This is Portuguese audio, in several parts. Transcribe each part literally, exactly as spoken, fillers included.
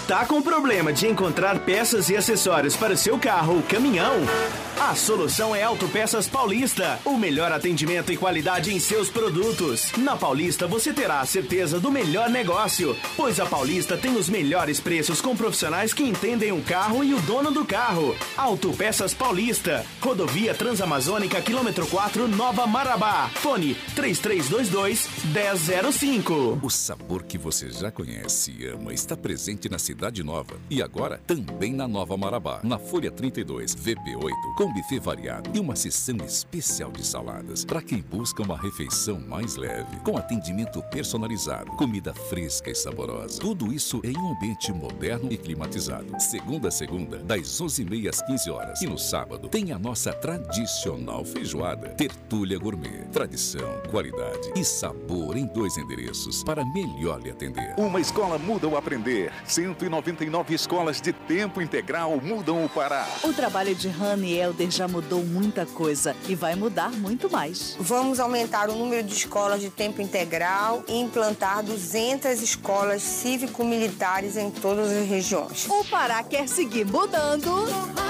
Tá com problema de encontrar peças e acessórios para o seu carro ou caminhão? A solução é Autopeças Paulista. O melhor atendimento e qualidade em seus produtos. Na Paulista você terá a certeza do melhor negócio, pois a Paulista tem os melhores preços com profissionais que entendem o carro e o dono do carro. Autopeças Paulista. Rodovia Transamazônica, quilômetro quatro, Nova Marabá. Fone três três dois dois, um zero zero cinco. O sabor que você já conhece e ama está presente na Cidade Nova e agora também na Nova Marabá. Na Folha trinta e dois, V P oito, com buffet variado e uma seção especial de saladas para quem busca uma refeição mais leve, com atendimento personalizado, comida fresca e saborosa. Tudo isso em um ambiente moderno e climatizado. Segunda a segunda, das onze e meia às quinze horas. E no sábado tem a nossa tradicional feijoada. Tertúlia Gourmet. Tradição, qualidade e sabor em dois endereços para melhor lhe atender. Uma escola muda o aprender. cento e noventa e nove escolas de tempo integral mudam o Pará. O trabalho de Hannah e Helder já mudou muita coisa e vai mudar muito mais. Vamos aumentar o número de escolas de tempo integral e implantar duzentas escolas cívico-militares em todas as regiões. O Pará quer seguir mudando.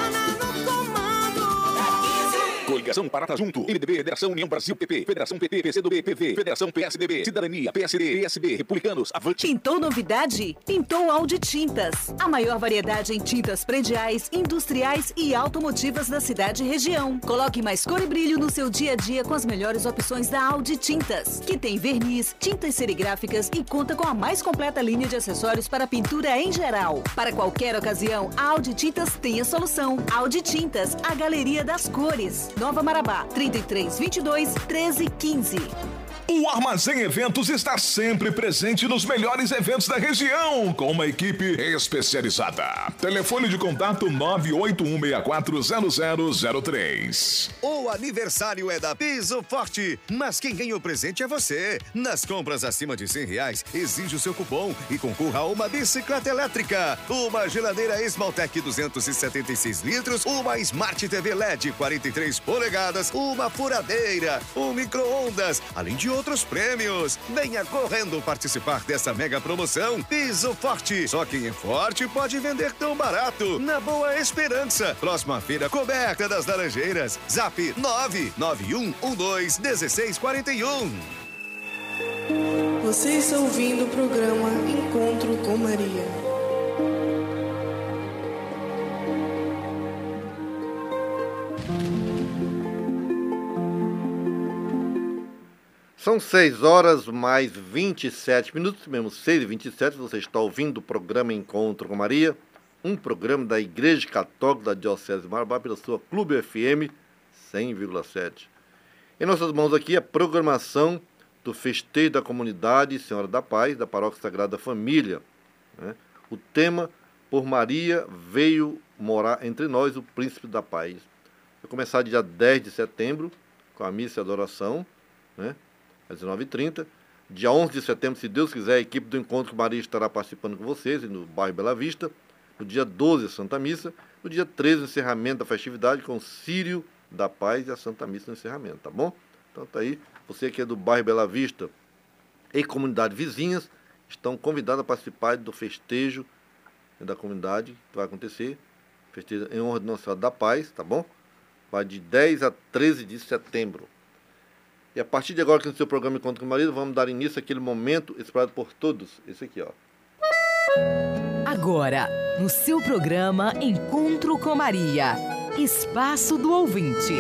Coligação Pará Junto, M D B, Federação União Brasil P P, Federação P T, P C do B, P V, Federação P S D B, Cidadania, P S D, P S B, Republicanos, Avante. Pintou novidade? Pintou Audi Tintas. A maior variedade em tintas prediais, industriais e automotivas da cidade e região. Coloque mais cor e brilho no seu dia a dia com as melhores opções da Audi Tintas, que tem verniz, tintas serigráficas e conta com a mais completa linha de acessórios para pintura em geral. Para qualquer ocasião, a Audi Tintas tem a solução. Audi Tintas, a galeria das cores. Nova Marabá, trinta e três, vinte e dois, treze, quinze. O Armazém Eventos está sempre presente nos melhores eventos da região, com uma equipe especializada. Telefone de contato nove oito um seis quatro zero zero zero três. O aniversário é da Piso Forte, mas quem ganha o presente é você. Nas compras acima de cem reais, exige o seu cupom e concorra a uma bicicleta elétrica, uma geladeira Esmaltec duzentos e setenta e seis litros, uma Smart T V L E D quarenta e três polegadas, uma furadeira, um micro-ondas, além de outros prêmios. Venha correndo participar dessa mega promoção. Piso Forte. Só quem é forte pode vender tão barato. Na Boa Esperança. Próxima feira coberta das Laranjeiras. Zap nove nove um um dois um seis quatro um. Você está ouvindo o programa Encontro com Maria. São seis horas mais vinte e sete minutos, mesmo seis e vinte e sete, você está ouvindo o programa Encontro com Maria, um programa da Igreja Católica da Diocese de Marabá pela sua Clube F M cem vírgula sete. Em nossas mãos aqui a programação do Festejo da Comunidade Senhora da Paz, da Paróquia Sagrada Família. Né? O tema, Por Maria veio morar entre nós o Príncipe da Paz. Vai começar dia dez de setembro, com a missa e adoração, né? Às dezenove e trinta. Dia onze de setembro, se Deus quiser, a equipe do Encontro com Maria estará participando com vocês no bairro Bela Vista. No dia doze, a Santa Missa. No dia treze, o encerramento da festividade com o Círio da Paz e a Santa Missa no encerramento, tá bom? Então tá aí, você que é do bairro Bela Vista e comunidades vizinhas, estão convidados a participar do festejo da comunidade que vai acontecer, festejo em honra de Nossa Senhora da Paz, tá bom? Vai de dez a treze de setembro. E a partir de agora, que no seu programa Encontro com Maria, vamos dar início àquele momento esperado por todos. Esse aqui, ó. Agora, no seu programa Encontro com Maria, Espaço do Ouvinte.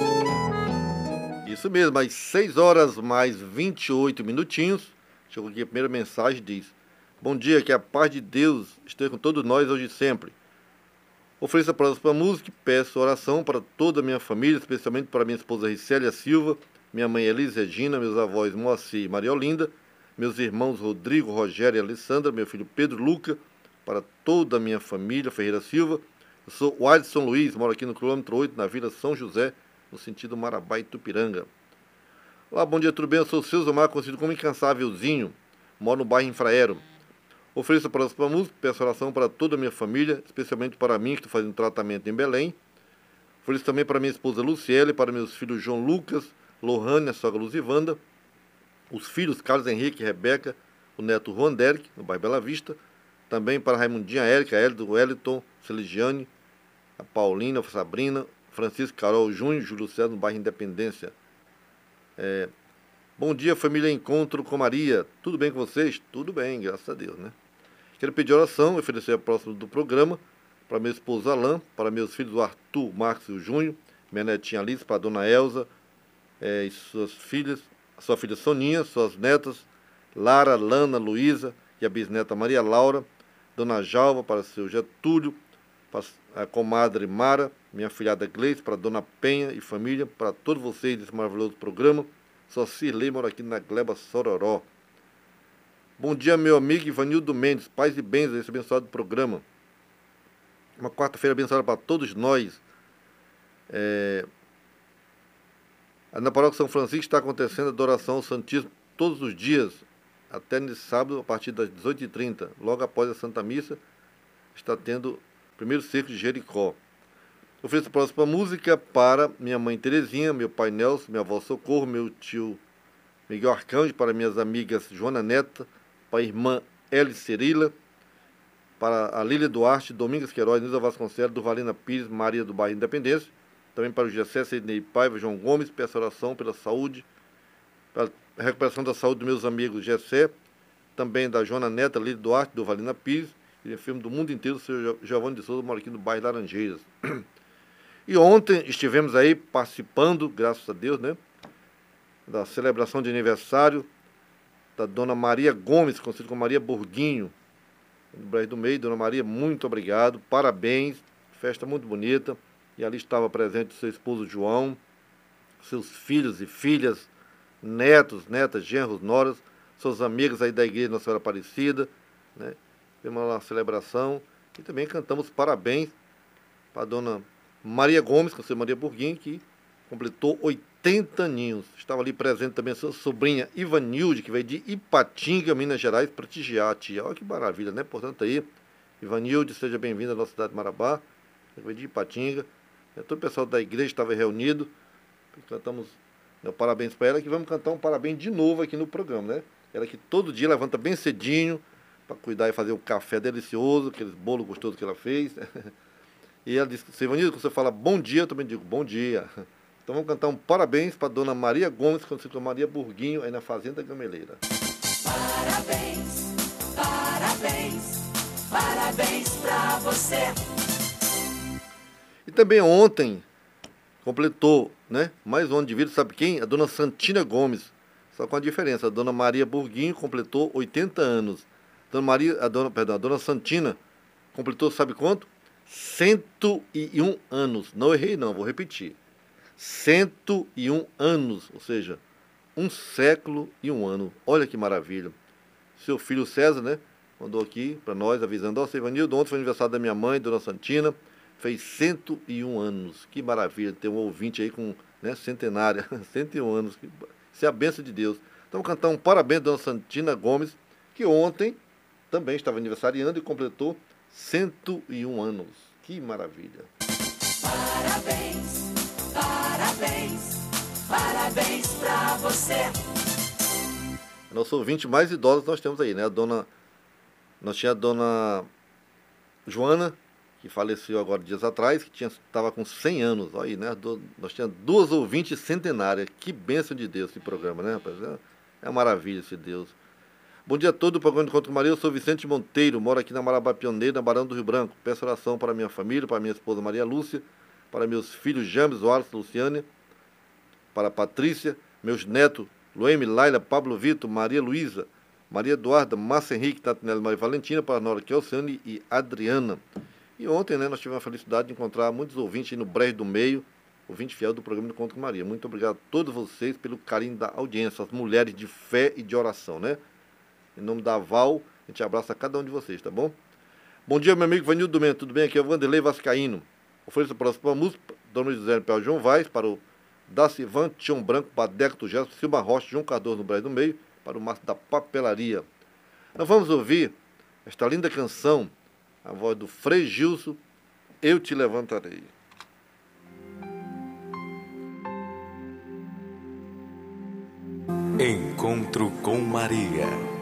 Isso mesmo, às seis horas mais vinte e oito minutinhos. Chegou aqui a primeira mensagem, diz: bom dia, que a paz de Deus esteja com todos nós hoje e sempre. Ofereço aplausos para a música e peço oração para toda a minha família, especialmente para minha esposa Ricélia Silva, minha mãe Elis Regina, meus avós Moacir e Maria Olinda, meus irmãos Rodrigo, Rogério e Alessandra, meu filho Pedro Luca, para toda a minha família Ferreira Silva. Eu sou o Adson Luiz, moro aqui no quilômetro oito, na Vila São José, no sentido Marabá e Tupiranga. Olá, bom dia, tudo bem? Eu sou o Seu Zomar, conhecido como Incansávelzinho, moro no bairro Infraero. Ofereço para a música, peço oração para toda a minha família, especialmente para mim, que estou fazendo tratamento em Belém. Ofereço também para minha esposa Luciele, para meus filhos João Lucas, Lohane, a sogra Luzivanda, os filhos Carlos Henrique e Rebeca, o neto Juan Derek, no bairro Bela Vista, Também para a Raimundinha, a Érica, a Hélio, o Wellington, Celigiane, a Paulina, a Sabrina, Francisco, Carol, Júnior, Júlio César, no bairro Independência. É, bom dia, família Encontro com Maria. Tudo bem com vocês? Tudo bem, graças a Deus, né? Quero pedir oração e oferecer a próxima do programa para meu esposo Alain, para meus filhos o Arthur, Marcos e o Júnior, minha netinha Alice, para a dona Elza é, e suas filhas, sua filha Soninha, suas netas Lara, Lana, Luísa e a bisneta Maria Laura, dona Jalva, para seu Getúlio, para a comadre Mara, minha filhada Gleice, para dona Penha e família, para todos vocês desse maravilhoso programa. Só Cirlei mora aqui na Gleba Sororó. Bom dia, meu amigo Ivanildo Mendes, paz e bens, esse abençoado programa. Uma quarta-feira abençoada para todos nós. É... Na paróquia São Francisco está acontecendo a adoração ao Santíssimo todos os dias, até nesse sábado, a partir das dezoito e trinta, logo após a Santa Missa, está tendo o primeiro cerco de Jericó. Ofereço a próxima música para minha mãe Terezinha, meu pai Nelson, minha avó Socorro, meu tio Miguel Arcanjo, para minhas amigas Joana Neta, para a irmã Eli Cirila, para a Lília Duarte, Domingos Queiroz, Nilza Vasconcelos, Duvalina Pires, Maria do Bairro Independência, também para o Gessé, Sidney Paiva, João Gomes, peço oração pela saúde, pela recuperação da saúde dos meus amigos Gessé, também da Joana Neta, Lília Duarte, Duvalina Pires, e filme do mundo inteiro, o senhor Giovanni de Souza, mora aqui no bairro Laranjeiras. E ontem estivemos aí participando, graças a Deus, né, da celebração de aniversário da dona Maria Gomes, conhecida como Maria Burguinho, do Brejo do Meio. Dona Maria, muito obrigado, parabéns, festa muito bonita. E ali estava presente seu esposo João, seus filhos e filhas, netos, netas, genros, noras, seus amigos aí da igreja Nossa Senhora Aparecida, né? Fizemos uma celebração e também cantamos parabéns para a dona Maria Gomes, com a sua Maria Burguinho, que completou oitenta aninhos. Estava ali presente também a sua sobrinha Ivanilde, que veio de Ipatinga, Minas Gerais, prestigiar a tia. Olha que maravilha, né? Portanto aí, Ivanilde, seja bem-vinda à nossa cidade de Marabá, que veio de Ipatinga. Todo o pessoal da igreja estava reunido. Cantamos, né, parabéns para ela, que vamos cantar um parabéns de novo aqui no programa, né? Ela que todo dia levanta bem cedinho para cuidar e fazer o café delicioso, aqueles bolos gostosos que ela fez. E ela disse, Ivanildo, quando você fala bom dia, eu também digo bom dia. Então vamos cantar um parabéns para a dona Maria Gomes, conhecida como Maria Burguinho, aí na Fazenda Gameleira. Parabéns, parabéns, parabéns para você. E também ontem completou, né, mais um ano de vida, sabe quem? A dona Santina Gomes. Só com a diferença, a dona Maria Burguinho completou oitenta anos. A dona Maria, a dona, perdão, a dona Santina completou, sabe quanto? cento e um anos. Não errei não, vou repetir. cento e um anos, ou seja, um século e um ano. Olha que maravilha. Seu filho César, né, mandou aqui para nós, avisando, ó, Ivanildo, ontem foi aniversário da minha mãe, dona Santina, fez cento e um anos. Que maravilha ter um ouvinte aí com, né, centenária, cento e um anos. Isso é a bênção de Deus. Então, cantar um parabéns à dona Santina Gomes, que ontem também estava aniversariando e completou cento e um anos. Que maravilha. Parabéns, parabéns, parabéns pra você. Nosso ouvinte mais idoso nós temos aí, né? A dona... Nós tínhamos a dona Joana, que faleceu agora dias atrás, que estava com cem anos. Olha aí, né? Do, nós tínhamos duas ouvintes centenárias. Que bênção de Deus esse programa, né, rapaz? É, é uma maravilha esse Deus. Bom dia a todos, o programa de Encontro com Maria. Eu sou Vicente Monteiro, moro aqui na Marabá Pioneira, na Barão do Rio Branco. Peço oração para minha família, para minha esposa Maria Lúcia, para meus filhos James, Wallace, Luciane, para a Patrícia, meus netos Lueme, Laila, Pablo Vitor, Maria Luísa, Maria Eduarda, Márcia Henrique, Tatinela Maria Valentina, para a Nora Kelciane e Adriana. E ontem, né, nós tivemos a felicidade de encontrar muitos ouvintes aí no Brejo do Meio, ouvinte fiel do programa de Encontro com Maria. Muito obrigado a todos vocês pelo carinho da audiência, as mulheres de fé e de oração, né? Em nome da Val, a gente abraça cada um de vocês, tá bom? Bom dia, meu amigo Vanildo Mento, tudo bem? Aqui é o Vanderlei Vascaíno. Ofereço a próxima música, Dona José Pé João Vaz, para o Dacivan, Tião Branco, Badeco do Gesto, Silva Rocha, João Cardoso no Brejo do Meio, para o Márcio da Papelaria. Nós vamos ouvir esta linda canção, a voz do Frei Gilson, Eu Te Levantarei. Encontro com Maria.